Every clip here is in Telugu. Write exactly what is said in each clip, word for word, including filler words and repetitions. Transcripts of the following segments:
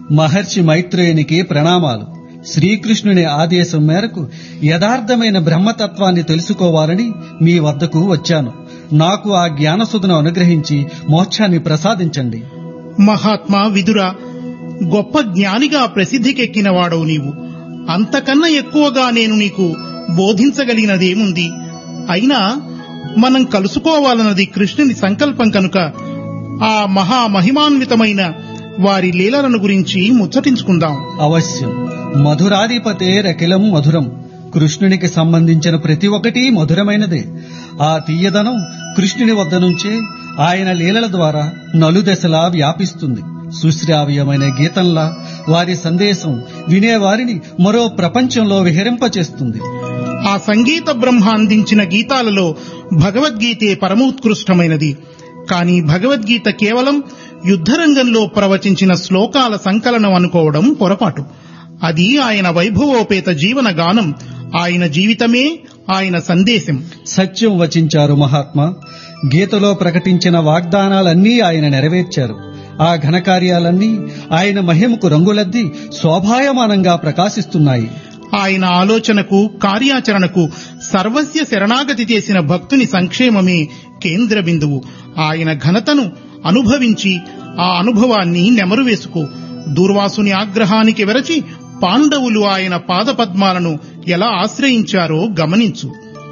మహర్షి మైత్రేయునికి ప్రణామాలు. శ్రీకృష్ణుని ఆదేశం మేరకు యథార్థమైన బ్రహ్మతత్వాన్ని తెలుసుకోవాలని మీ వద్దకు వచ్చాను. నాకు ఆ జ్ఞానసుధను అనుగ్రహించి మోక్షాన్ని ప్రసాదించండి. మహాత్మా విదురా, గొప్ప జ్ఞానిగా ప్రసిద్ధికెక్కిన వాడవు నీవు. అంతకన్నా ఎక్కువగా నేను నీకు బోధించగలిగినదేముంది? అయినా మనం కలుసుకోవాలన్నది కృష్ణుని సంకల్పం కనుక ఆ మహామహిమాన్వితమైన వారి లీలలను గురించి ముచ్చటించుకుందాం. అవశ్యం. మధురాధిపతేరఖిలం మధురం. కృష్ణునికి సంబంధించిన ప్రతి ఒక్కటి మధురమైనదే. ఆ తీయదనం కృష్ణుని వద్ద నుంచే ఆయన లీలల ద్వారా నలుదశలా వ్యాపిస్తుంది. సుశ్రావ్యమైన గీతంలా వారి సందేశం వినేవారిని మరో ప్రపంచంలో విహరింపచేస్తుంది. ఆ సంగీత బ్రహ్మ అందించిన గీతాలలో భగవద్గీతే పరమోత్కృష్టమైనది. కానీ భగవద్గీత కేవలం యుద్ధరంగంలో ప్రవచించిన శ్లోకాల సంకలనం అనుకోవడం పొరపాటు. అది ఆయన వైభవోపేత జీవన గానం, ఆయన జీవితమే ఆయన సందేశం. సత్యం వచించారు మహాత్మా. గీతలో ప్రకటించిన వాగ్దానాలన్నీ ఆయన నెరవేర్చారు. ఆ ఘనకార్యాలన్నీ ఆయన మహిమకు రంగులద్ది శోభాయమానంగా ప్రకాశిస్తున్నాయి. ఆయన ఆలోచనకు కార్యాచరణకు సర్వస్య శరణాగతి చేసిన భక్తుని సంక్షేమమే కేంద్ర బిందువు. ఆయన ఘనతను అనుభవించి ఆ అనుభవాన్ని నెమరు వేసుకో. దూర్వాసుని ఆగ్రహానికి వెరచి పాండవులు ఆయన పాదపద్మాలను ఎలా ఆశ్రయించారో గమనించు.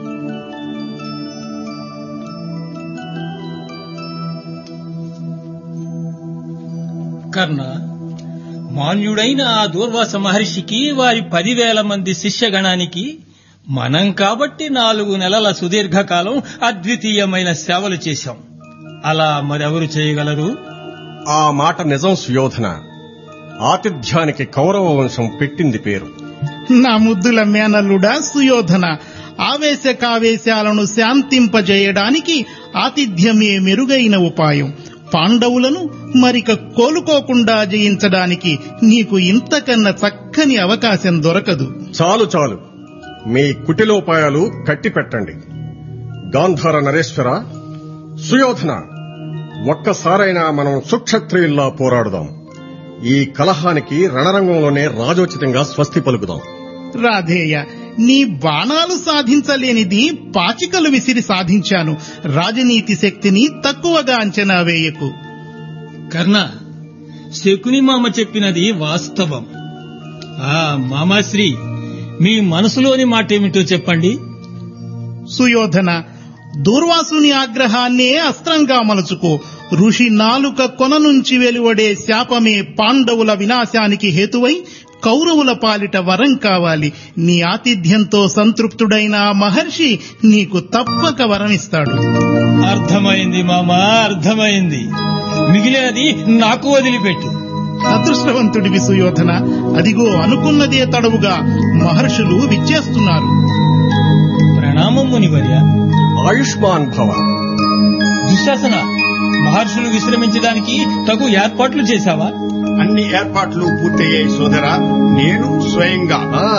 కర్ణ, మాన్యుడైన ఆ దూర్వాస మహర్షికి వారి పదివేల మంది శిష్యగణానికి మనం కాబట్టి నాలుగు నెలల సుదీర్ఘకాలం అద్వితీయమైన సేవలు చేశాం. అలా మరెవరు చేయగలరు? ఆ మాట నిజం సుయోధన. ఆతిథ్యానికి కౌరవ వంశం పెట్టింది పేరు. నా ముద్దుల మేనల్లుడా సుయోధన, ఆవేశకావేశాలను శాంతింపజేయడానికి ఆతిథ్యమే మెరుగైన ఉపాయం. పాండవులను మరిక కోలుకోకుండా జయించడానికి నీకు ఇంతకన్నా చక్కని అవకాశం దొరకదు. చాలు చాలు, మీ కుటిలోపాయాలు కట్టిపెట్టండి. గాంధార నరేశ్వర, సుయోధన, ఒక్కసారైనా మనం సుక్షత్రియుల్లా పోరాడుదాం. ఈ కలహానికి రణరంగంలోనే రాజోచితంగా స్వస్తి పలుకుదాం. రాధేయ, నీ బాణాలు సాధించలేనిది పాచికలు విసిరి సాధించాను. రాజనీతి శక్తిని తక్కువగా అంచనా వేయకు. కర్ణ, శకుని మామ చెప్పినది వాస్తవం. ఆ మామాశ్రీ, మీ మనసులోని మాటేమిటో చెప్పండి. సుయోధన, దూర్వాసుని ఆగ్రహాన్నే అస్త్రంగా మలుచుకో. ఋషి నాలుక కొన నుంచి వెలువడే శాపమే పాండవుల వినాశానికి హేతువై కౌరవుల పాలిట వరం కావాలి. నీ ఆతిథ్యంతో సంతృప్తుడైన మహర్షి నీకు తప్పక వరమిస్తాడు. అర్థమైంది మామా, అర్థమైంది. మిగిలినది నాకు వదిలిపెట్టు. అదృష్టవంతుడివి సుయోధన. అదిగో అనుకున్నదే తడవుగా మహర్షులు విచ్చేస్తున్నారు. ప్రణామం మునివర్య. ఆయుష్మాన్ భవ. దుశ్శాసన, మహర్షులు విశ్రమించడానికి తగు ఏర్పాట్లు చేశావా? అన్ని ఏర్పాట్లు పూర్తయ్యాయి సోదరా. నేను స్వయంగా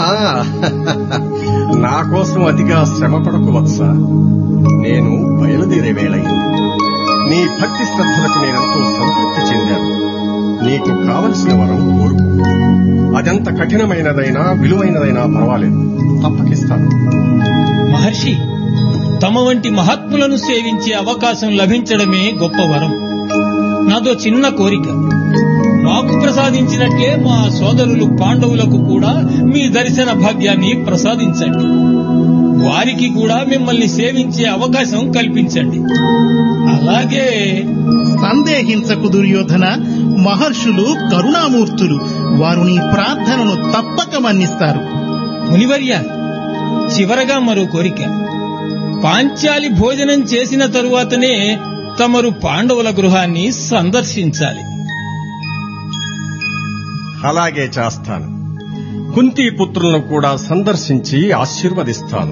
నా కోసం అతిగా శ్రమపడకు వత్స. నేను బయలుదేరే వేళయింది. నీ భక్తి శ్రద్ధలకు నేనెంతో సంతృప్తి చెందాను. నీకు కావలసిన వరం కోరుకు. అదెంత కఠినమైనదైనా విలువైనదైనా పర్వాలేదు, తప్పకిస్తాను. మహర్షి, తమ వంటి మహాత్ములను సేవించే అవకాశం లభించడమే గొప్ప వరం. నాదో చిన్న కోరిక. మాకు ప్రసాదించినట్లే మా సోదరులు పాండవులకు కూడా మీ దర్శన భాగ్యాన్ని ప్రసాదించండి. వారికి కూడా మిమ్మల్ని సేవించే అవకాశం కల్పించండి. అలాగే సందేహించకు దుర్యోధన. మహర్షులు కరుణామూర్తులు. వారు నీ ప్రార్థనను తప్పక మన్నిస్తారు. మునివర్య, చివరగా మరో కోరిక. పాంచాలి భోజనం చేసిన తరువాతనే తమరు పాండవుల గృహాన్ని సందర్శించాలి. అలాగే చేస్తాను. కుంతీ పుత్రులను కూడా సందర్శించి ఆశీర్వదిస్తాను.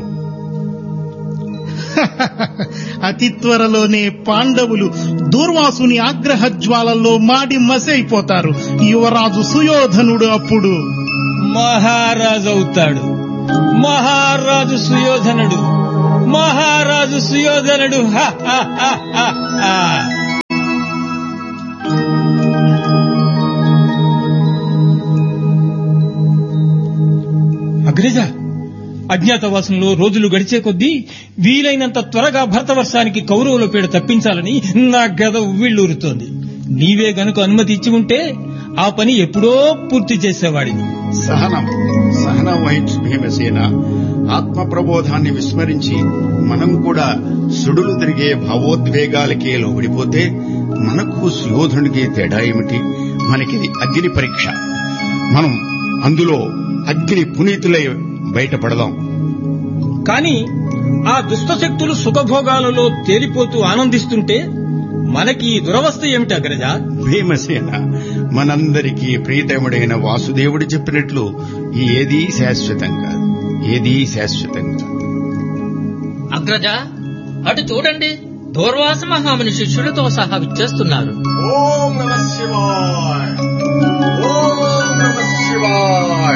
అతి త్వరలోనే పాండవులు దూర్వాసుని ఆగ్రహ జ్వాలల్లో మాడి మసైపోతారు. యువరాజు సుయోధనుడు అప్పుడు మహారాజు అవుతాడు. మహారాజు సుయోధనుడు, మహారాజు సుయోధనుడు. హ హ హ హ. అగ్రజ, అజ్ఞాతవాసంలో రోజులు గడిచే కొద్దీ వీలైనంత త్వరగా భరతవర్షానికి కౌరవుల పీడ తప్పించాలని నా గద ఉవ్విళ్ళూరుతోంది. నీవే గనుక అనుమతి ఇచ్చి ఉంటే ఆ పని ఎప్పుడో పూర్తి చేసేవాడిని. సహనం సహనం వహించు భీమసేన. ఆత్మ ప్రబోధాన్ని విస్మరించి మనం కూడా సుడులు తిరిగే భావోద్వేగాలకే లోబడిపోతే మనకు సుయోధనుడికి తేడా ఏమిటి? మనకిది అగ్ని పరీక్ష. మనం అందులో అగ్ని పునీతులై బయటపడదాం. కాని ఆ దుష్టశక్తులు సుఖభోగాలలో తేలిపోతూ ఆనందిస్తుంటే మనకి ఈ దురవస్థ ఏమిటి అగ్రజ? భీమసేన, మనందరికీ ప్రీతముడైన వాసుదేవుడు చెప్పినట్లు ఏదీ శాశ్వతంగా ఏదీ శాశ్వతంగా అగ్రజ, అటు చూడండి, దూర్వాస మహాముని శిష్యులతో సహా విచ్చేస్తున్నారు. ఓం నమః శివాయ, ఓం నమః శివాయ,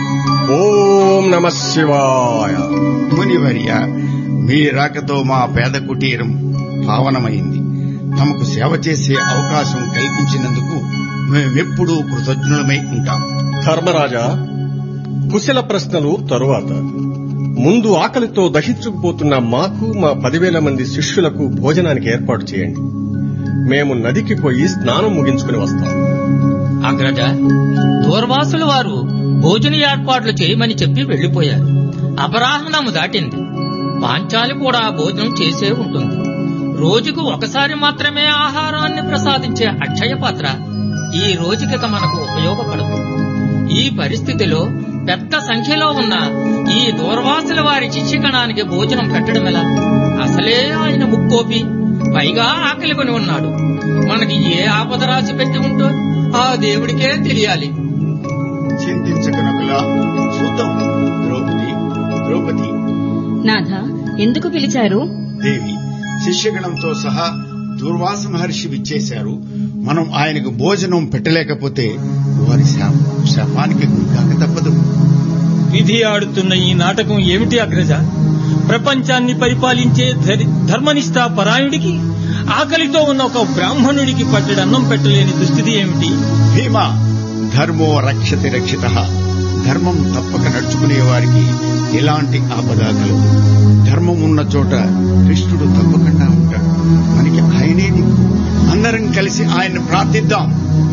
ఓం నమః శివాయ. మునివర్య, మీ రాకతో మా పేద కుటీరం పావనమైంది. తమకు సేవ చేసే అవకాశం కల్పించినందుకు మేమెప్పుడూ కృతజ్ఞులమై ఉంటాం. ధర్మరాజా, కుశల ప్రశ్నలు తరువాత. ముందు ఆకలితో దహించుకుపోతున్న మాకు మా పదివేల మంది శిష్యులకు భోజనానికి ఏర్పాటు చేయండి. మేము నదికి పోయి స్నానం ముగించుకుని వస్తాం. అగ్రజ, దూర్వాసుల వారు భోజన ఏర్పాట్లు చేయమని చెప్పి వెళ్లిపోయారు. అపరాహ్నము దాటింది. పాంచాలి కూడా భోజనం చేసే ఉంటుంది. రోజుకు ఒకసారి మాత్రమే ఆహారాన్ని ప్రసాదించే అక్షయ పాత్ర ఈ రోజుకిక మనకు ఉపయోగపడదు. ఈ పరిస్థితిలో పెద్ద సంఖ్యలో ఉన్న ఈ దూర్వాసుల వారి శిష్యగణానికి భోజనం పెట్టడం ఎలా? అసలే ఆయన ముక్కోపి, పైగా ఆకలి కొని ఉన్నాడు. మనకి ఏ ఆపద రాసి పెట్టి ఉంటో ఆ దేవుడికే తెలియాలి. చింతించకనకులా చూద్దాం. ద్రౌపది ద్రౌపది నాథ, ఎందుకు పిలిచారు? దేవి, శిష్యగణంతో సహా దూర్వాస మహర్షి విచ్చేశారు. మనం ఆయనకు భోజనం పెట్టలేకపోతే వారి శాపానికి గురికాక తప్పదు. విధి ఆడుతున్న ఈ నాటకం ఏమిటి అగ్రజ? ప్రపంచాన్ని పరిపాలించే ధర్మనిష్ఠా పరాయుడికి ఆకలితో ఉన్న ఒక బ్రాహ్మణుడికి పట్టెడన్నం పెట్టలేని దుస్థితి ఏమిటి? భీమా, ధర్మో రక్షతి రక్షితః. ధర్మం తప్పక నడుచుకునే వారికి ఎలాంటి ఆపద కలదు. ధర్మం ఉన్న చోట కృష్ణుడు తప్పకుండా ఉంటాడు. మనకి ఆయనే దిక్కు. అందరం కలిసి ఆయన్ని ప్రార్థిద్దాం.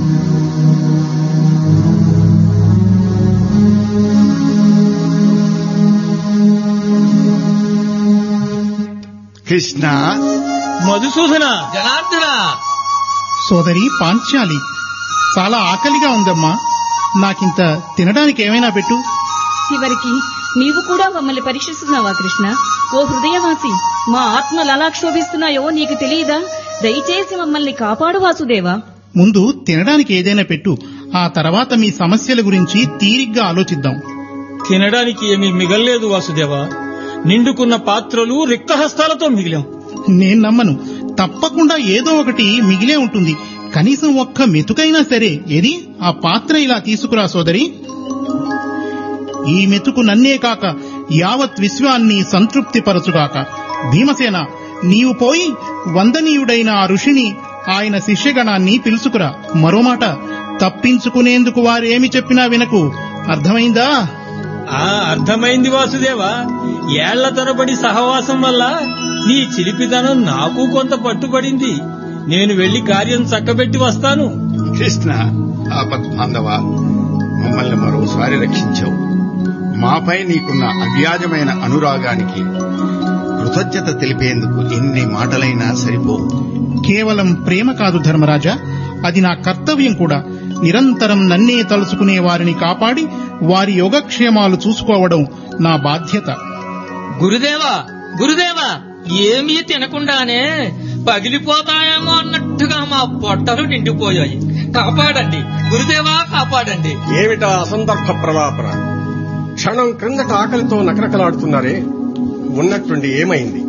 కృష్ణ, మధుసూదన, జనార్దన, సోదరి పాంచాలి, చాలా ఆకలిగా ఉందమ్మా. నాకింత తినడానికి ఏమైనా పెట్టు. చివరికి నీవు కూడా మమ్మల్ని పరీక్షిస్తున్నావా కృష్ణ? ఓ హృదయవాసి, మా ఆత్మలు ఎలా క్షోభిస్తున్నాయో నీకు తెలియదా? దయచేసి మమ్మల్ని కాపాడు వాసుదేవా. ముందు తినడానికి ఏదైనా పెట్టు. ఆ తర్వాత మీ సమస్యల గురించి తీరిగ్గా ఆలోచిద్దాం. తినడానికి ఏమీ మిగల్లేదు వాసుదేవా. నిండుకున్న పాత్రలు రిక్తహస్తాలతో మిగిలాం. నేను నమ్మను. తప్పకుండా ఏదో ఒకటి మిగిలే ఉంటుంది. కనీసం ఒక్క మెతుకైనా సరే. ఏది ఆ పాత్ర ఇలా తీసుకురా సోదరి. ఈ మెతుకు నన్నే కాక యావత్ విశ్వాన్ని సంతృప్తిపరచుగాక. భీమసేన, నీవు పోయి వందనీయుడైన ఆ ఋషిని, ఆయన శిష్యగణాన్ని పిలుచుకురా. మరో మాట, తప్పించుకునేందుకు వారేమి చెప్పినా వినకు. అర్థమైందా? ఆ అర్థమైంది వాసుదేవా. ఏళ్ల తరబడి సహవాసం వల్ల నీ చిలిపిదనం నాకు కొంత పట్టుబడింది. నేను వెళ్లి కార్యం చక్కబెట్టి వస్తాను. కృష్ణ, ఆపద్బాంధవ, మమ్మల్ని మరోసారి రక్షించావు. మాపై నీకున్న అవ్యాజమైన అనురాగానికి కృతజ్ఞత తెలిపేందుకు ఎన్ని మాటలైనా సరిపోవు. కేవలం ప్రేమ కాదు ధర్మరాజా, అది నా కర్తవ్యం కూడా. నిరంతరం నన్నే తలుచుకునే వారిని కాపాడి వారి యోగక్షేమాలు చూసుకోవడం నా బాధ్యత. గురుదేవా, గురుదేవా, ఏమీ తినకుండానే పగిలిపోతాయేమో అన్నట్టుగా మా పొట్టలు నిండిపోయాయి. కాపాడండి గురుదేవా, కాపాడండి. ఏమిటా అసందర్భ ప్రలాపన? క్షణం క్రిందట ఆకలితో నకనకలాడుతున్నారే, ఉన్నట్టుండి ఏమైంది?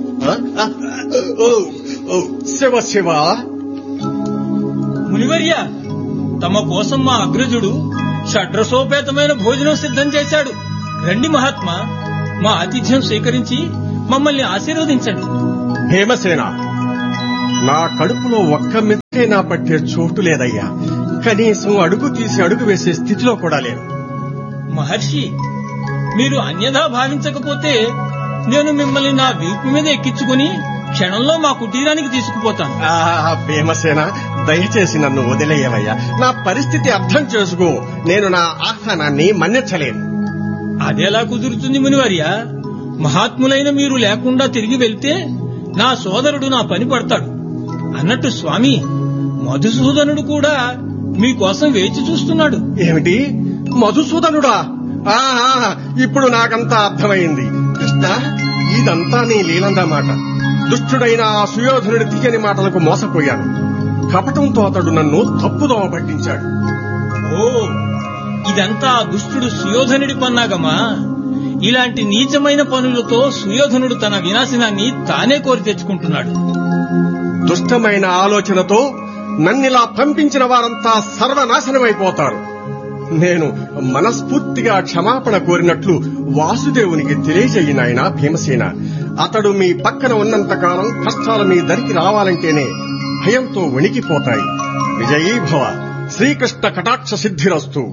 శివ శివ. మునివర్య, తమ కోసం మా అగ్రజుడు షడ్రసోపేతమైన భోజనం సిద్ధం చేశాడు. రండి మహాత్మా, మా ఆతిథ్యం స్వీకరించి మమ్మల్ని ఆశీర్వదించండి. భీమసేన, నా కడుపులో ఒక్క మెతుకైనా పట్టే చోటు లేదయ్యా. కనీసం అడుగు తీసి అడుగు వేసే స్థితిలో కూడా లేదు. మహర్షి, మీరు అన్యథా భావించకపోతే నేను మిమ్మల్ని నా వీపు మీద ఎక్కించుకుని క్షణంలో మా కుటీరానికి తీసుకుపోతాను. భీమసేన, దయచేసి నన్ను వదిలేయవయ్యా. నా పరిస్థితి అర్థం చేసుకో. నేను నా ఆహ్వానాన్ని మన్నించలేను. అదెలా కుదురుతుంది మునివర్య? మహాత్ములైన మీరు లేకుండా తిరిగి వెళ్తే నా సోదరుడు నా పని పడతాడు. అన్నట్టు స్వామి, మధుసూదనుడు కూడా మీకోసం వేచి చూస్తున్నాడు. ఏమిటి, మధుసూదనుడా? ఇప్పుడు నాకంతా అర్థమైంది. కృష్ణ, ఇదంతా నీ లీలందమాట. దుష్టుడైన ఆ సుయోధనుడి తీయని మాటలకు మోసపోయాను. కపటంతో అతడు నన్ను తప్పుదోవ పట్టించాడు. ఓ, ఇదంతా దుష్టుడు సుయోధనుడి పన్నాగమా? ఇలాంటి నీచమైన పనులతో సుయోధనుడు తన వినాశనాన్ని తానే కోరి తెచ్చుకుంటున్నాడు. దుష్టమైన ఆలోచనతో నన్నిలా పంపించిన వారంతా సర్వనాశనమైపోతారు. నేను మనస్ఫూర్తిగా క్షమాపణ కోరినట్లు వాసుదేవునికి తెలియజేయినాయన భీమసేన. అతడు మీ పక్కన ఉన్నంతకాలం కష్టాలు మీ దరికి రావాలంటేనే భయంతో వణికిపోతాయి. విజయీ భవ. శ్రీకృష్ణ కటాక్ష సిద్ధిరస్తు.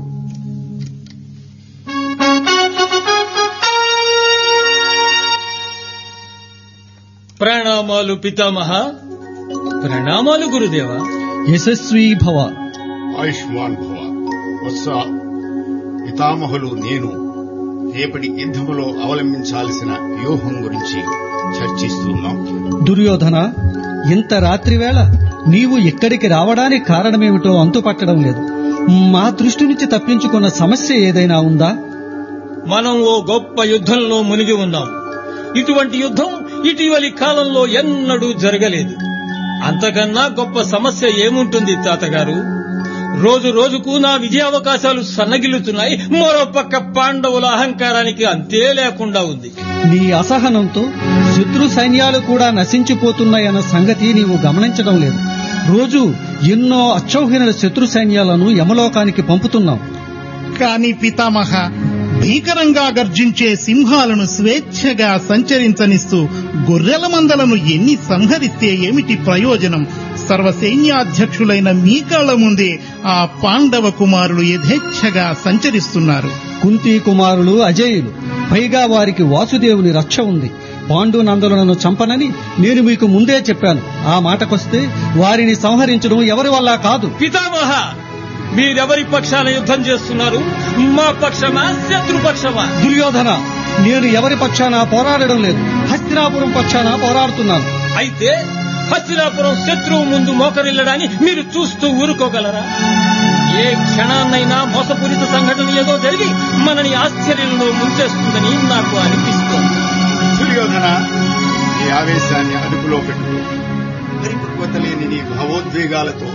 ప్రణామాలు పితామహ. ప్రణామాలు గురుదేవ. యశస్వీ భవ. ఆయుష్మాన్ భవ. వత్స, పితామహులు నేను రేపటి యుద్ధములో అవలంబించాల్సిన వ్యూహం గురించి చర్చిస్తున్నాం. దుర్యోధన, ఇంత రాత్రివేళ నీవు ఇక్కడికి రావడానికి కారణమేమిటో అంతుపట్టడం లేదు. మా దృష్టి నుంచి తప్పించుకున్న సమస్య ఏదైనా ఉందా? మనం ఓ గొప్ప యుద్ధంలో మునిగి ఉన్నాం. ఇటువంటి యుద్ధం ఇటీవలి కాలంలో ఎన్నడూ జరగలేదు. అంతకన్నా గొప్ప సమస్య ఏముంటుంది తాతగారు? రోజు రోజుకు నా విజయావకాశాలు సన్నగిల్లుతున్నాయి. మరో పక్క పాండవుల అహంకారానికి అంతే లేకుండా ఉంది. నీ అసహనంతో శత్రు సైన్యాలు కూడా నశించిపోతున్నాయన్న సంగతి నీవు గమనించడం లేదు. రోజు ఎన్నో అక్షౌహిణ శత్రు సైన్యాలను యమలోకానికి పంపుతున్నాం. కాని పితామహ, భీకరంగా గర్జించే సింహాలను స్వేచ్ఛగా సంచరించనిస్తూ గొర్రెల మందలను ఎన్ని సంహరిస్తే ఏమిటి ప్రయోజనం? సర్వసైన్యాధ్యక్షులైన మీ కళ్ల ముందే ఆ పాండవ కుమారులు యథేచ్ఛగా సంచరిస్తున్నారు. కుంతీ కుమారులు అజేయులు. పైగా వారికి వాసుదేవుని రక్ష ఉంది. పాండునందనులను చంపనని నేను మీకు ముందే చెప్పాను. ఆ మాటకొస్తే వారిని సంహరించడం ఎవరి వల్ల కాదు. పితామహ, మీరెవరి పక్షాన యుద్ధం చేస్తున్నారు? మా పక్షమా, శత్రుపక్షమా? దుర్యోధన, నేను ఎవరి పక్షాన పోరాడడం లేదు. హస్తినాపురం పక్షాన పోరాడుతున్నాను. అయితే హస్తినాపురం శత్రువు ముందు మోకరిల్లడాన్ని మీరు చూస్తూ ఊరుకోగలరా? ఏ క్షణాన్నైనా మోసపూరిత సంఘటన ఏదో జరిగి మనని ఆశ్చర్యంలో ముంచేస్తుందని నాకు అనిపిస్తోంది. దుర్యోధన, నీ ఆవేశాన్ని అదుపులో పెట్టు. పరిపక్వత లేని నీ భావోద్వేగాలతో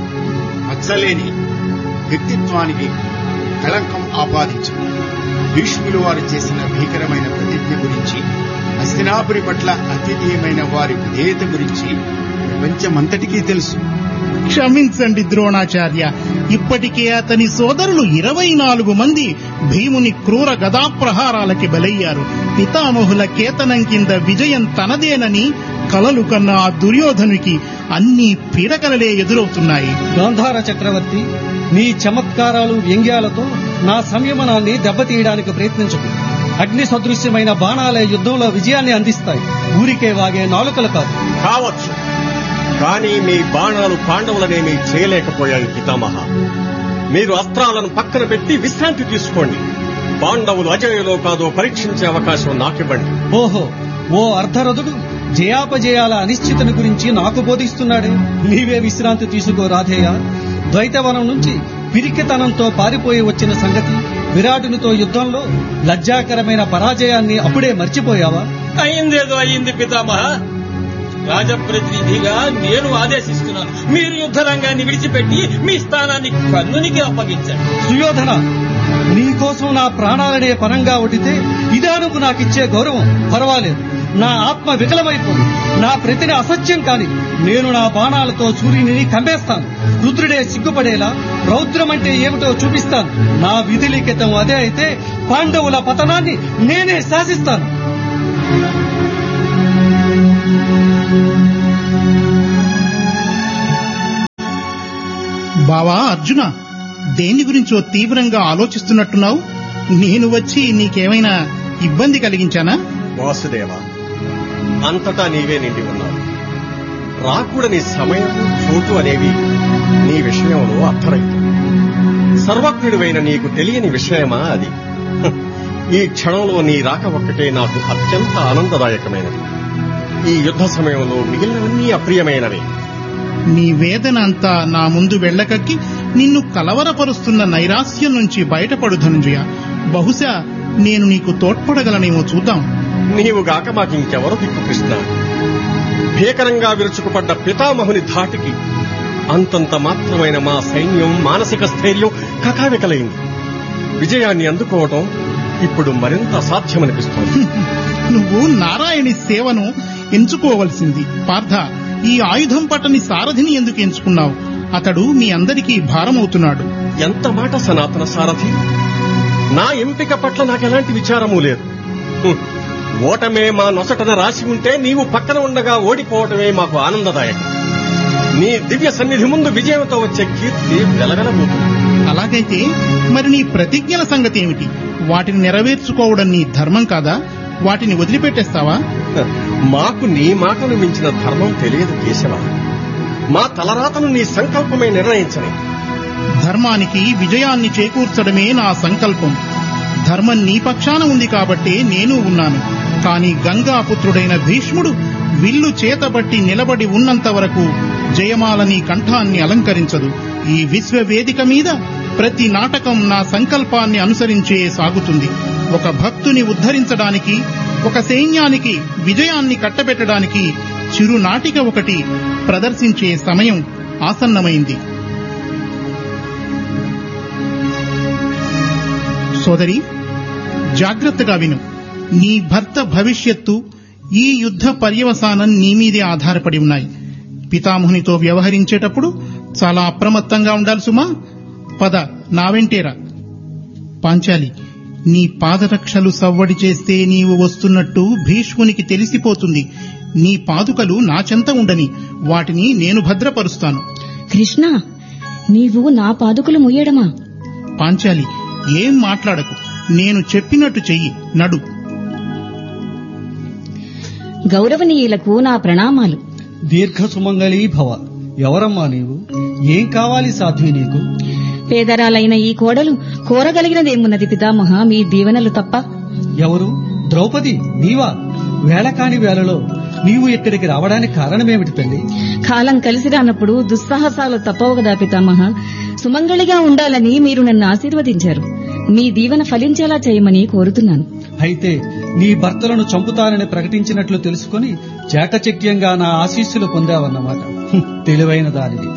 మచ్చలేని వ్యక్తిత్వానికి కళంకం ఆపాదించు. భీష్ములు వారు చేసిన భీకరమైన ప్రతిజ్ఞ గురించి, హస్తినాపురి పట్ల అతిథేయమైన వారి విధేయత గురించి ప్రపంచమంతటికీ తెలుసు. క్షమించండి ద్రోణాచార్య, ఇప్పటికే అతని సోదరులు ఇరవై నాలుగు మంది భీముని క్రూర గదాప్రహారాలకి బలయ్యారు. పితామహుల కేతనం కింద విజయం తనదేనని కలలు కన్న ఆ దుర్యోధనునికి అన్ని పీడకలలే ఎదురవుతున్నాయి. గాంధార చక్రవర్తి, నీ చమత్కారాలు వ్యంగ్యాలతో నా సంయమనాన్ని దెబ్బతీయడానికి ప్రయత్నించకు. అగ్ని సదృశ్యమైన బాణాలే యుద్ధంలో విజయాన్ని అందిస్తాయి. ఊరికే వాగే నాలుకలు కాదు. కావచ్చు, కానీ మీ బాణాలు పాండవులనేమీ చేయలేకపోయాయి పితామహ. మీరు అస్త్రాలను పక్కన పెట్టి విశ్రాంతి తీసుకోండి. పాండవులు అజయులో కాదో పరీక్షించే అవకాశం నాకివ్వండి. ఓహో, ఓ అర్ధరథుడు జయాపజయాల అనిశ్చితను గురించి నాకు బోధిస్తున్నాడే. నీవే విశ్రాంతి తీసుకో రాధేయ. ద్వైతవనం నుంచి పిరికితనంతో పారిపోయి వచ్చిన సంగతి, విరాటునితో యుద్ధంలో లజ్జాకరమైన పరాజయాన్ని అప్పుడే మర్చిపోయావా? అయిందేదో అయింది పితామహ. రాజప్రతినిధిగా నేను ఆదేశిస్తున్నాను. మీరు యుద్ధ రంగాన్ని విడిచిపెట్టి మీ స్థానాన్ని కర్ణునికి అప్పగించండి. సుయోధన, నీకోసం నా ప్రాణాలనే పరంగా ఒడితే ఇదే నువ్వు నాకిచ్చే గౌరవం. పర్వాలేదు, నా ఆత్మ వికలమైపోయింది. నా ప్రతిని అసత్యం కాని నేను నా బాణాలతో సూర్యుని కమ్మేస్తాను. రుద్రుడే సిగ్గుపడేలా రౌద్రమంటే ఏమిటో చూపిస్తాను. నా విధి లిఖితం అదే అయితే పాండవుల పతనాన్ని నేనే శాసిస్తాను. బావా అర్జున, దేని గురించో తీవ్రంగా ఆలోచిస్తున్నట్టున్నావు. నేను వచ్చి నీకేమైనా ఇబ్బంది కలిగించానా? వాసుదేవ, అంతటా నీవే నిండి ఉన్నావు. రాకూడని సమయం చోటు అనేవి నీ విషయంలో అర్థరైతు. సర్వజ్ఞుడివైన నీకు తెలియని విషయమా అది? హ, ఈ క్షణంలో నీ రాక ఒక్కటే నాకు అత్యంత ఆనందదాయకమైనది. ఈ యుద్ధ సమయంలో మిగిలినవన్నీ అప్రియమైనవి. నీ వేదన అంతా నా ముందు వెళ్ళకక్కి నిన్ను కలవరపరుస్తున్న నైరాస్యం నుంచి బయటపడు ధనుంజయ. బహుశా నేను నీకు తోడ్పడగలనేమో చూద్దాం. నీవుగాక మాకింకెవరు దిక్కు కృష్ణ? భీకరంగా విరుచుకుపడ్డ పితామహుని ధాటికి అంతంత మాత్రమైన మా సైన్యం మానసిక స్థైర్యం కకావికలైంది. విజయాన్ని అందుకోవటం ఇప్పుడు మరింత అసాధ్యమనిపిస్తోంది. నువ్వు నారాయణి సేవను ఎంచుకోవలసింది పార్థ. ఈ ఆయుధం పట్టని సారథిని ఎందుకు ఎంచుకున్నావు? అతడు మీ అందరికీ భారమవుతున్నాడు. ఎంత మాట సనాతన సారథి! నా ఎంపిక పట్ల నాకెలాంటి విచారమూ లేదు. హ్మ్. ఓటమే మా నొసటన రాసి ఉంటే నీవు పక్కన ఉండగా ఓడిపోవటమే మాకు ఆనందదాయకం. నీ దివ్య సన్నిధి ముందు విజయంతో వచ్చే కీర్తి వెలవెలబోతుంది. అలాగైతే మరి నీ ప్రతిజ్ఞల సంగతి ఏమిటి? వాటిని నెరవేర్చుకోవడం నీ ధర్మం కాదా? వాటిని వదిలిపెట్టేస్తావా? మాకు నీ మాటను మించిన ధర్మం తెలియదు కేశవ. మా తలరాతను నీ సంకల్పమే నిర్ణయించని. ధర్మానికి విజయాన్ని చేకూర్చడమే నా సంకల్పం. ధర్మం నీ పక్షాన ఉంది కాబట్టే నేను ఉన్నాను. కాని గంగాపుత్రుడైన భీష్ముడు విల్లు చేతబట్టి నిలబడి ఉన్నంత వరకు జయమాల నీ కంఠాన్ని అలంకరించదు. ఈ విశ్వవేదిక మీద ప్రతి నాటకం నా సంకల్పాన్ని అనుసరించే సాగుతుంది. ఒక భక్తుని ఉద్ధరించడానికి, ఒక సైన్యానికి విజయాన్ని కట్టబెట్టడానికి చిరునాటిక ఒకటి ప్రదర్శించే సమయం ఆసన్నమైంది. సోదరి, జాగ్రత్తగా విను. నీ భర్త భవిష్యత్తు, ఈ యుద్ధ పర్యవసానం నీ మీదే ఆధారపడి ఉన్నాయి. పితామహునితో వ్యవహరించేటప్పుడు చాలా అప్రమత్తంగా ఉండాలి సుమా. పద, నా వెంటేరా. పాంచాలి, నీ పాదరక్షలు సవ్వడి చేస్తే నీవు వస్తున్నట్టు భీష్మునికి తెలిసిపోతుంది. నీ పాదుకలు నా చెంత ఉండని, వాటిని నేను భద్రపరుస్తాను. కృష్ణ, నీవు నా పాదుకలు ముయ్యడమా? పాంచాలి, ఏం మాట్లాడకు. నేను చెప్పినట్టు చెయ్యి. నడు. గౌరవనీయులకు నా ప్రణామాలు. దీర్ఘ సుమంగళీ భవ. ఎవరమ్మా నీవు? ఏం కావాలి సాధ్వి నీకు? పేదరాలైన ఈ కోడలు కోరగలిగినదేమున్నది పితామహ, మీ దీవెనలు తప్ప. ఎవరు? ద్రౌపది నీవా? వేళ కాని వేళలో నీవు ఇక్కడికి రావడానికి కారణమేమిటి తల్లి? కాలం కలిసి రానప్పుడు దుస్సాహసాలు తప్పవు కదా పితామహ. సుమంగళిగా ఉండాలని మీరు నన్ను ఆశీర్వదించారు. మీ దీవెన ఫలించేలా చేయమని కోరుతున్నాను. అయితే నీ భర్తలను చంపుతానని ప్రకటించినట్లు తెలుసుకుని చాకచక్యంగా నా ఆశీస్సులు పొందావన్నమాట. హ్మ్, తెలివైన దానిది.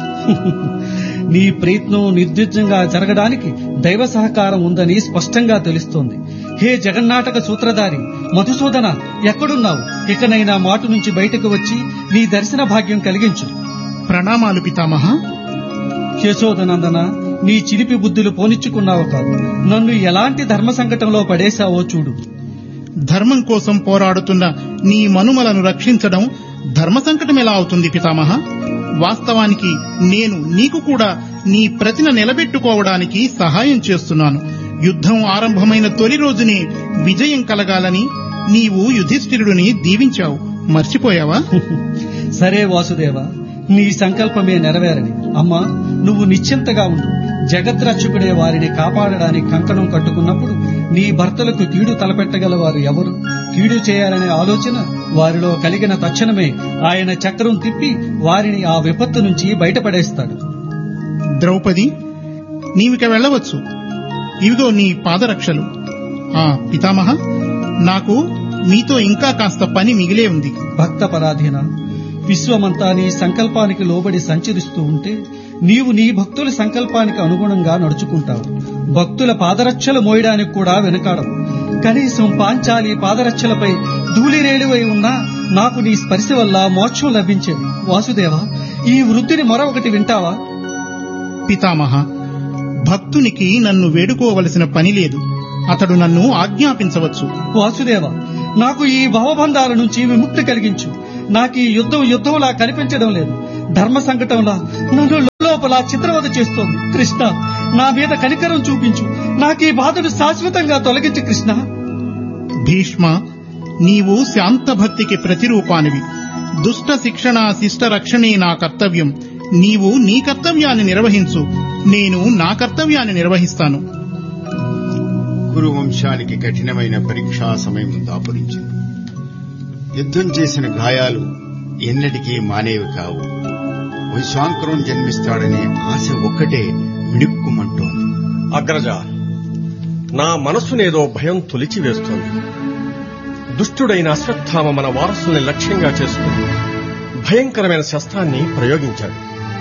నీ ప్రయత్నం నిర్దిష్టంగా జరగడానికి దైవ సహకారం ఉందని స్పష్టంగా తెలుస్తోంది. హే జగన్నాటక సూత్రధారి మధుసూదన, ఎక్కడున్నావు? ఇకనైనా మాటు నుంచి బయటకు వచ్చి నీ దర్శన భాగ్యం కలిగించు. ప్రణామాలు పితామహ. యశోదనందన, నీ చిలిపి బుద్ధులు పోనిచ్చుకున్నావు కాదు, నన్ను ఎలాంటి ధర్మ సంకటంలో పడేశావో చూడు. ధర్మం కోసం పోరాడుతున్న నీ మనుమలను రక్షించడం ధర్మ సంకటం ఎలా అవుతుంది పితామహ? వాస్తవానికి నేను నీకు కూడా నీ ప్రతిన నిలబెట్టుకోవడానికి సహాయం చేస్తున్నాను. యుద్ధం ఆరంభమైన తొలి రోజునే విజయం కలగాలని నీవు యుధిష్ఠిరుడిని దీవించావు. మర్చిపోయావా? సరే వాసుదేవ, నీ సంకల్పమే నెరవేరని. అమ్మా, నువ్వు నిశ్చింతగా ఉండు. జగద్రక్షకుడే వారిని కాపాడడానికి కంకణం కట్టుకున్నప్పుడు నీ భర్తలకు కీడు తలపెట్టగల వారు ఎవరు? కీడు చేయాలనే ఆలోచన వారిలో కలిగిన తక్షణమే ఆయన చక్రం తిప్పి వారిని ఆ విపత్తు నుంచి బయటపడేస్తాడు. ద్రౌపది, నీవిక వెళ్ళవచ్చు. ఇవిగో నీ పాదరక్షలు. ఆ పితామహ, నాకు మీతో ఇంకా కాస్త పని మిగిలే ఉంది. భక్త పరాధీన, విశ్వమంతా నీ సంకల్పానికి లోబడి సంచరిస్తూ ఉంటే నీవు నీ భక్తుల సంకల్పానికి అనుగుణంగా నడుచుకుంటావు. భక్తుల పాదరక్షలు మోయడానికి కూడా వెనుకాడవు. కనీసం పాంచాలి పాదరక్షలపై ధూళిరేలువై ఉన్నా నాకు నీ స్పర్శ వల్ల మోక్షం లభించేది. వాసుదేవ, ఈ వృద్ధిని మరొకటి వింటావా? పితామహ, భక్తునికి నన్ను వేడుకోవలసిన పని లేదు. అతడు నన్ను ఆజ్ఞాపించవచ్చు. వాసుదేవ, నాకు ఈ భవబంధాల నుంచి విముక్తి కలిగించు. నాకు ఈ యుద్ధం యుద్ధంలా కనిపించడం లేదు. ధర్మ సంకటంలా నన్ను లోపల చిత్రవద చేస్తోంది. కృష్ణ, నా మీద కనికరం చూపించు. నాకు ఈ బాధను శాశ్వతంగా తొలగించు కృష్ణ. భీష్మ, నీవు శాంతభక్తికి ప్రతిరూపానివి. దుష్ట శిక్షణ శిష్ట రక్షణే నా కర్తవ్యం. నీవు నీ కర్తవ్యాన్ని నిర్వహించు, నేను నా కర్తవ్యాన్ని నిర్వహిస్తాను. కురువంశానికి కఠినమైన పరీక్షా సమయం దాపురించింది. యుద్ధం చేసిన గాయాలు ఎన్నటికీ మానేవి కావు. వైశ్వాంకరం జన్మిస్తాడనే ఆశ ఒక్కటే మిడుక్కుమంటోంది. అగ్రజ, నా మనస్సునేదో భయం తొలిచివేస్తోంది. దుష్టుడైన అశ్వత్థామ మన వారసుల్ని లక్ష్యంగా చేసుకుని భయంకరమైన శస్త్రాన్ని ప్రయోగించాడు.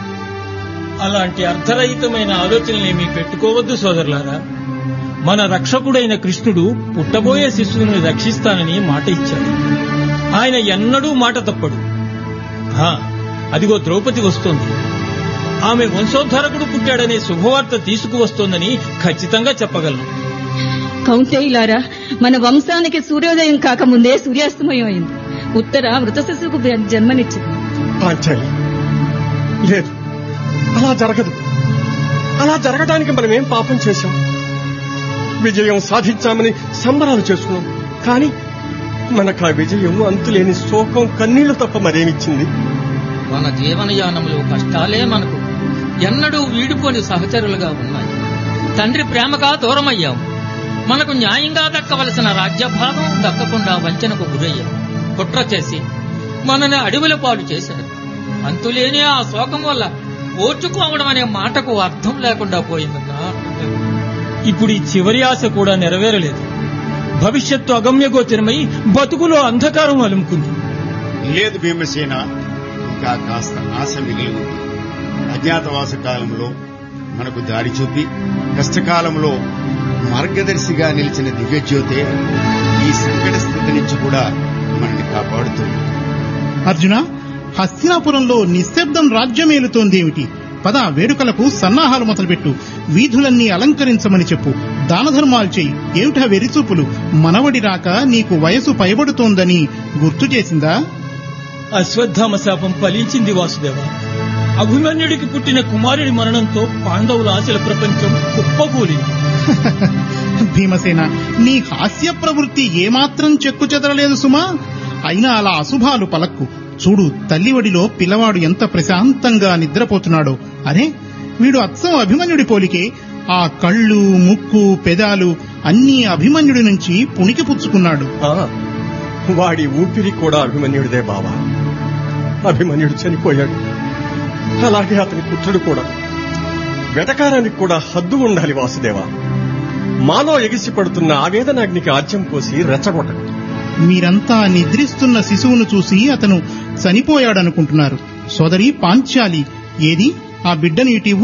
అలాంటి అర్ధరహితమైన ఆలోచనలేమీ పెట్టుకోవద్దు సోదరులారా. మన రక్షకుడైన కృష్ణుడు పుట్టబోయే శిశువుని రక్షిస్తానని మాట ఇచ్చాడు. ఆయన ఎన్నడూ మాట తప్పడు. హా, అదిగో ద్రౌపది వస్తోంది. ఆమె వంశోద్ధారకుడు పుట్టాడనే శుభవార్త తీసుకువస్తోందని ఖచ్చితంగా చెప్పగలను. కౌంతేయులారా, మన వంశానికి సూర్యోదయం కాకముందే సూర్యాస్తమయం అయింది. ఉత్తర మృత శిశువుకు జన్మనిచ్చింది. పాంచాలి, లేదు, అలా జరగదు. అలా జరగడానికి మనమేం పాపం చేశాం? విజయం సాధించామని సంబరాలు చేసుకున్నాం. కానీ మనకు ఆ విజయం అంతులేని శోకం, కన్నీళ్లు తప్ప మరేమిచ్చింది? మన జీవనయానంలో కష్టాలే మనకు ఎన్నడూ వీడిపోని సహచరులుగా ఉన్నాయి. తండ్రి ప్రేమగా దూరమయ్యాం. మనకు న్యాయంగా దక్కవలసిన రాజ్యభాగం దక్కకుండా వంచనకు గురయ్యాం. కుట్ర చేసి మనని అడవుల పాలు చేశారు. అంతులేని ఆ శోకం వల్ల ఓర్చుకోవడం అనే మాటకు అర్థం లేకుండా పోయిందన్నా. ఇప్పుడు ఈ చివరి ఆశ కూడా నెరవేరలేదు. భవిష్యత్తు అగమ్యగోచరమై బతుకులో అంధకారం అలుముకుంది. లేదు భీమసేన, ఇంకా కాస్త ఆశ మిగిలి ఉంది. అజ్ఞాతవాస కాలంలో మనకు దారి చూపి కష్టకాలంలో మార్గదర్శిగా నిలిచిన దివ్యజ్యోతే ఈ సంకట స్థితి నుంచి కూడా మనల్ని కాపాడుతుంది. అర్జున, హస్తినాపురంలో నిశ్శబ్దం రాజ్యమేలుతోందేమిటి? పద, వేడుకలకు సన్నాహాలు మొదలుపెట్టు. వీధులన్నీ అలంకరించమని చెప్పు. దానధర్మాలు చెయ్యి. ఏమిటా వెరిచూపులు? మనవడి రాక నీకు వయసు పైబడుతోందని గుర్తు చేసిందా? అశ్వత్థామ శాపం ఫలించింది వాసుదేవ. అభిమన్యుడికి పుట్టిన కుమారుడి మరణంతో పాండవుల ఆశల ప్రపంచం కుప్పకూలింది. భీమసేన, నీ హాస్య ప్రవృత్తి ఏమాత్రం చెక్కు చెదరలేదు సుమా. అయినా అలా అశుభాలు పలక్కు. చూడు, తల్లివడిలో పిల్లవాడు ఎంత ప్రశాంతంగా నిద్రపోతున్నాడో. అరే, వీడు అచ్చం అభిమన్యుడి పోలికే. ఆ కళ్ళు, ముక్కు, పెదాలు అన్నీ అభిమన్యుడి నుంచి పుణికి పుచ్చుకున్నాడు. వాడి ఊపిరి కూడా అభిమన్యుడిదే బావా. అభిమన్యుడు చనిపోయాడు, అలాగే అతని పుత్రుడు కూడా. వెటకారానికి కూడా హద్దు ఉండాలి వాసుదేవా. మాలో ఎగిసి పడుతున్న ఆవేదనాగ్నికి ఆజ్యం పోసి రెచ్చగొట్టడు. మీరంతా నిద్రిస్తున్న శిశువును చూసి అతను చనిపోయాడనుకుంటున్నారు. సోదరి పాంచాలి, ఏది ఆ బిడ్డను ఇటివ్వు.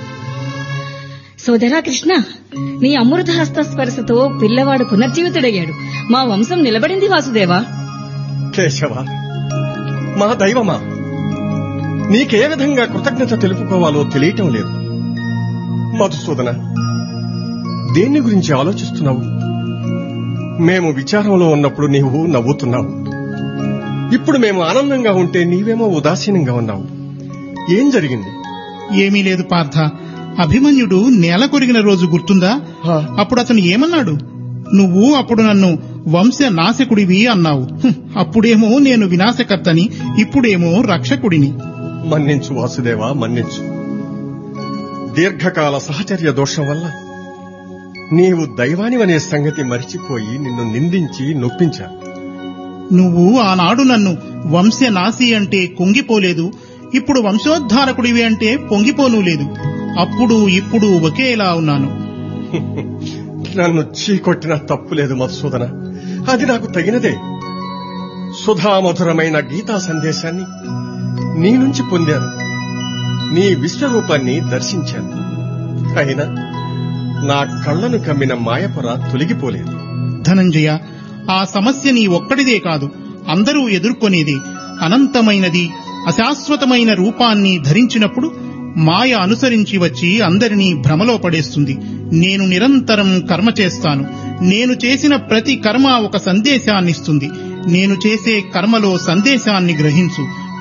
సోదరా కృష్ణ, నీ అమృత హస్త స్పర్శతో పిల్లవాడు పునర్జీవితుడయ్యాడు. మా వంశం నిలబడింది వాసుదేవా. కేశవ, మా దైవమా, నీకే విధంగా కృతజ్ఞత తెలుపుకోవాలో తెలియటం లేదు. మధుసూదన, దేన్ని గురించి ఆలోచిస్తున్నావు? మేము విచారంలో ఉన్నప్పుడు నీవు నవ్వుతున్నావు. ఇప్పుడు మేము ఆనందంగా ఉంటే నీవేమో ఉదాసీనంగా ఉన్నావు. ఏం జరిగింది? ఏమీ లేదు పార్థ. అభిమన్యుడు నేల కొరిగిన రోజు గుర్తుందా? అప్పుడు అతను ఏమన్నాడు? నువ్వు అప్పుడు నన్ను వంశ నాశకుడివి అన్నావు. అప్పుడేమో నేను వినాశకర్తని, ఇప్పుడేమో రక్షకుడిని. మన్నించు వాసుదేవా, మన్నించు. దీర్ఘకాల సహచర్య దోషం వల్ల నీవు దైవానివనే సంగతి మరిచిపోయి నిన్ను నిందించి నొప్పించా. నువ్వు ఆనాడు నన్ను వంశనాశి అంటే కుంగిపోలేదు, ఇప్పుడు వంశోద్ధారకుడివి అంటే పొంగిపోనూ లేదు. అప్పుడు ఇప్పుడు ఒకేలా ఉన్నాను. నన్ను చీకొట్టిన తప్పులేదు మధుసూదన, అది నాకు తగినదే. సుధామధురమైన గీతా సందేశాన్ని నీ నుంచి పొందాను, నీ విశ్వరూపాన్ని దర్శించాను. అయినా నా కళ్లను కమ్మిన మాయపొర తొలగిపోలేదు. ధనంజయ, ఆ సమస్య నీ ఒక్కడిదే కాదు, అందరూ ఎదుర్కొనేది. అనంతమైనది అశాశ్వతమైన రూపాన్ని ధరించినప్పుడు మాయ అనుసరించి వచ్చి అందరినీ భ్రమలో పడేస్తుంది. నేను నిరంతరం కర్మ చేస్తాను. నేను చేసిన ప్రతి కర్మ ఒక సందేశాన్నిస్తుంది. నేను చేసే కర్మలో సందేశాన్ని గ్రహించు.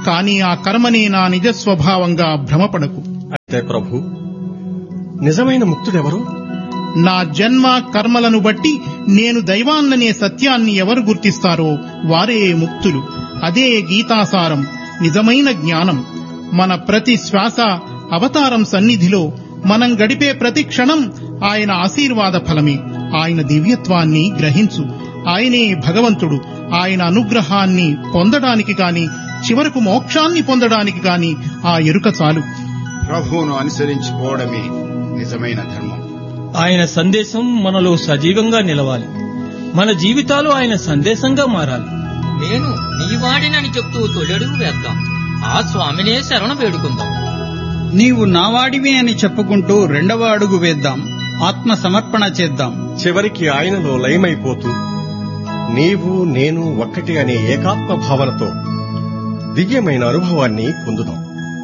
కాని ఆ కర్మనే నా నిజ స్వభావంగా భ్రమపడకు. అయితే ప్రభు, నిజమైన ముక్తుడెవరు? నా జన్మ కర్మలను బట్టి నేను దైవాన్ననే సత్యాన్ని ఎవరు గుర్తిస్తారో వారే ముక్తులు. అదే గీతాసారం, నిజమైన జ్ఞానం. మన ప్రతి శ్వాస అవతారం సన్నిధిలో మనం గడిపే ప్రతి క్షణం ఆయన ఆశీర్వాద ఫలమే. ఆయన దివ్యత్వాన్ని గ్రహించు. ఆయనే భగవంతుడు. ఆయన అనుగ్రహాన్ని పొందడానికి కాని, చివరకు మోక్షాన్ని పొందడానికి కాని ఆ ఎరుక చాలు. ప్రభువును అనుసరించుకోవడమే నిజమైన ధర్మం. ఆయన సందేశం మనలో సజీవంగా నిలవాలి. మన జీవితాలు ఆయన సందేశంగా మారాలి. నేను నీవాడినని చెప్తూ తొలడుగు వేద్దాం. ఆ స్వామినే శరణ వేడుకుందాం. నీవు నావాడివి అని చెప్పుకుంటూ రెండవ అడుగు వేద్దాం. ఆత్మ సమర్పణ చేద్దాం. చివరికి ఆయనలో లయమైపోతూ నీవు నేను ఒక్కటి అనే ఏకాత్మ భావనతో దివ్యమైన అనుభవాన్ని పొందుదాం.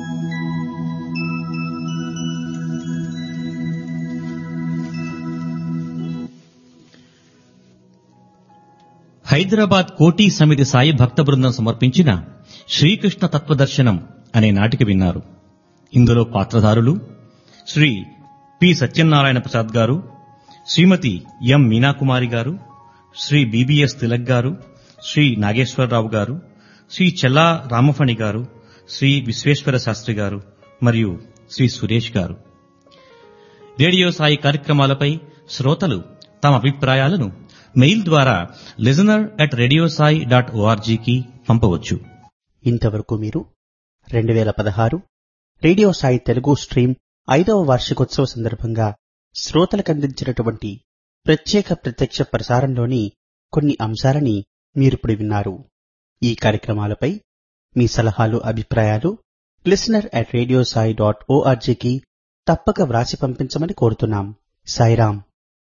హైదరాబాద్ కోటి సమితి సాయి భక్త బృందం సమర్పించిన శ్రీకృష్ణ తత్వదర్శనం అనే నాటిక విన్నారు. ఇందులో పాత్రధారులు శ్రీ పి సత్యనారాయణ ప్రసాద్ గారు, శ్రీమతి ఎం మీనాకుమారి గారు, శ్రీ బిబిఎస్ తిలక్ గారు, శ్రీ నాగేశ్వరరావు గారు, శ్రీ చెల్లా రామఫణి గారు, శ్రీ విశ్వేశ్వర శాస్త్రి గారు మరియు శ్రీ సురేష్ గారు. రేడియో సాయి కార్యక్రమాలపై శ్రోతలు తమ అభిప్రాయాలను మెయిల్ ద్వారా listener at radio Sai dot ఓఆర్జీకి పంపవచ్చు. ఇంతవరకు మీరు రెండు వేల పదహారు రేడియో సాయి తెలుగు స్ట్రీమ్ ఐదవ వార్షికోత్సవ సందర్భంగా శ్రోతలకు అందించినటువంటి ప్రత్యేక ప్రత్యక్ష ప్రసారంలోని కొన్ని అంశాలని మీరిప్పుడు విన్నారు. ఈ కార్యక్రమాలపై మీ సలహాలు, అభిప్రాయాలు listener at radio Sai dot ఓఆర్జీకి తప్పక వ్రాసి పంపించమని కోరుతున్నాం. సాయిరాం.